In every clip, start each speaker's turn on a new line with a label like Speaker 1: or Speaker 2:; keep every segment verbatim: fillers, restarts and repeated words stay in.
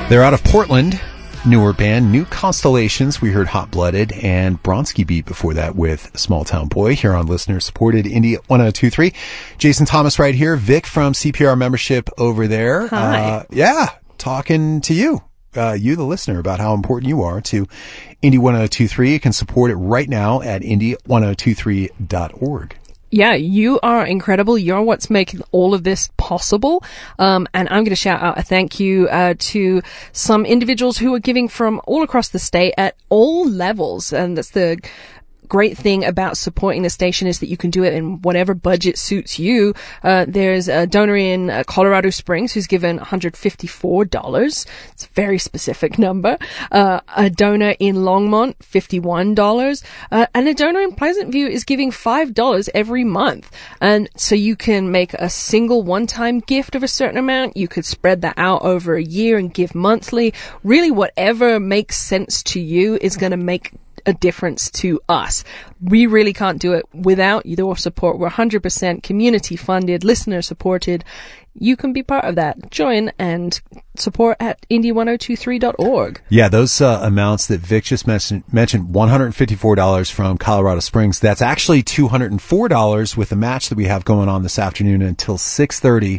Speaker 1: They're out of Portland, newer band, New Constellations. We heard Hot Blooded and Bronski Beat before that with Small Town Boy here on listener supported Indie one oh two point three. Jason Thomas right here. Vic from C P R membership over there.
Speaker 2: Hi.
Speaker 1: Uh, yeah, talking to you, uh, you the listener, about how important you are to Indie one oh two point three. You can support it right now at indie one oh two three dot org.
Speaker 2: Yeah, you are incredible. You're what's making all of this possible. Um, and I'm going to shout out a thank you uh, to some individuals who are giving from all across the state at all levels. And that's the great thing about supporting the station, is that you can do it in whatever budget suits you. Uh, there's a donor in uh, Colorado Springs who's given one hundred fifty-four dollars. It's a very specific number. Uh, a donor in Longmont, fifty-one dollars. Uh, and a donor in Pleasant View is giving five dollars every month. And so you can make a single one-time gift of a certain amount. You could spread that out over a year and give monthly. Really, whatever makes sense to you is going to make a difference to us. We really can't do it without your support. We're one hundred percent community funded, listener supported. You can be part of that. Join and support at indie one oh two three dot org.
Speaker 1: Yeah, those uh, amounts that Vic just mentioned, mentioned one hundred fifty-four dollars from Colorado Springs. That's actually two hundred four dollars with the match that we have going on this afternoon until six thirty.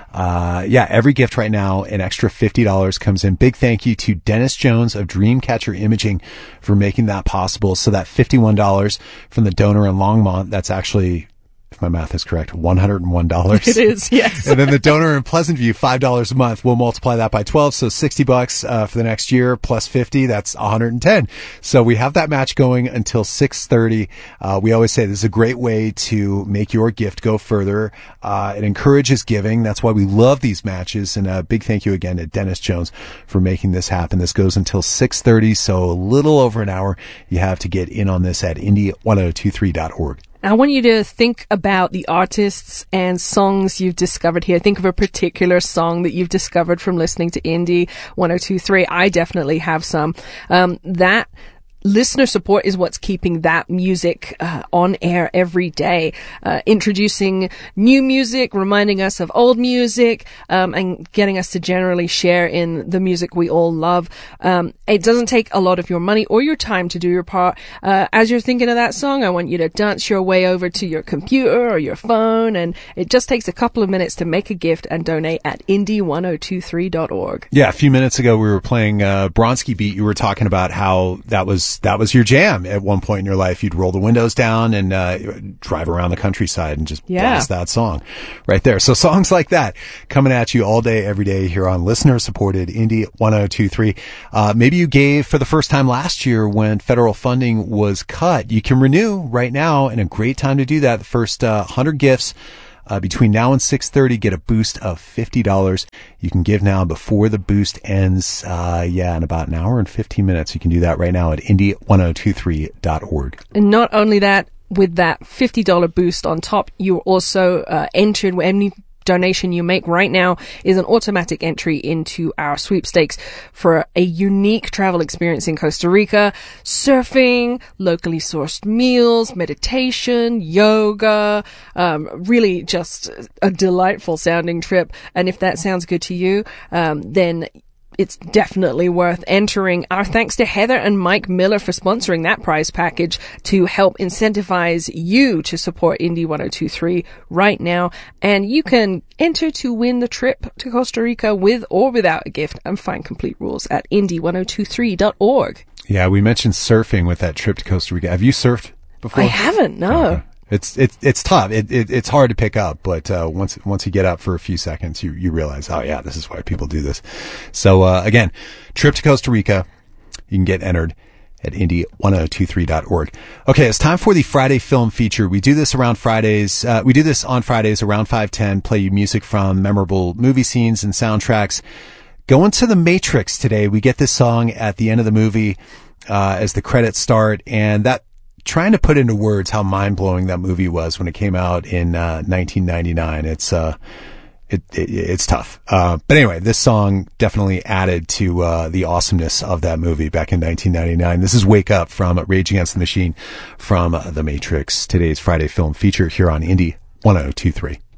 Speaker 1: Uh, yeah, every gift right now, an extra fifty dollars comes in. Big thank you to Dennis Jones of Dreamcatcher Imaging for making that possible. So that fifty-one dollars from the donor in Longmont, that's actually, if my math is correct, one hundred one dollars.
Speaker 2: It is, yes.
Speaker 1: And then the donor in Pleasant View, five dollars a month. We'll multiply that by twelve. So sixty bucks, uh, for the next year plus fifty. That's one hundred ten. So we have that match going until six thirty. Uh, we always say this is a great way to make your gift go further. Uh, it encourages giving. That's why we love these matches. And a big thank you again to Dennis Jones for making this happen. This goes until six thirty. So a little over an hour you have to get in on this at indie one oh two three dot org.
Speaker 2: I want you to think about the artists and songs you've discovered here. Think of a particular song that you've discovered from listening to Indie one oh two three. I definitely have some. Um, that listener support is what's keeping that music uh, on air every day, uh, introducing new music, reminding us of old music, um, and getting us to generally share in the music we all love. Um, it doesn't take a lot of your money or your time to do your part. Uh, as you're thinking of that song, I want you to dance your way over to your computer or your phone, and it just takes a couple of minutes to make a gift and donate at indie one oh two three dot org.
Speaker 1: Yeah, a few minutes ago we were playing uh, Bronski Beat. You were talking about how that was that was your jam at one point in your life. You'd roll the windows down and uh, drive around the countryside and just
Speaker 2: yeah.
Speaker 1: blast that song right there. So songs like that coming at you all day, every day here on listener-supported Indie one oh two three. Uh, maybe you gave for the first time last year when federal funding was cut. You can renew right now, and a great time to do that. The first uh, one hundred gifts Uh, between now and six thirty, get a boost of fifty dollars. You can give now before the boost ends, uh, yeah, in about an hour and fifteen minutes. You can do that right now at indie one oh two three dot org.
Speaker 2: And not only that, with that fifty dollars boost on top, you're also uh, entered with any donation you make right now is an automatic entry into our sweepstakes for a unique travel experience in Costa Rica. Surfing, locally sourced meals, meditation, yoga, um, really just a delightful sounding trip. And if that sounds good to you, um, then it's definitely worth entering. Our thanks to Heather and Mike Miller for sponsoring that prize package to help incentivize you to support Indie one oh two three right now. And you can enter to win the trip to Costa Rica with or without a gift, and find complete rules at indie one oh two three dot org.
Speaker 1: Yeah, we mentioned surfing with that trip to Costa Rica. Have you surfed before?
Speaker 2: I haven't, no.
Speaker 1: Okay. It's it's it's tough. It, it it's hard to pick up, but uh, once once you get up for a few seconds, you you realize, oh yeah, this is why people do this. So uh, again, trip to Costa Rica, you can get entered at indie one oh two three dot org. Okay, it's time for the Friday film feature. We do this around Fridays. Uh, we do this on Fridays around five ten. Play you music from memorable movie scenes and soundtracks. Going to The Matrix today. We get this song at the end of the movie uh, as the credits start, and that. Trying to put into words how mind-blowing that movie was when it came out in uh, nineteen ninety-nine. It's uh, it, it it's tough. Uh, but anyway, this song definitely added to uh, the awesomeness of that movie back in nineteen ninety-nine. This is "Wake Up" from Rage Against the Machine from uh, The Matrix. Today's Friday film feature here on Indie one oh two three.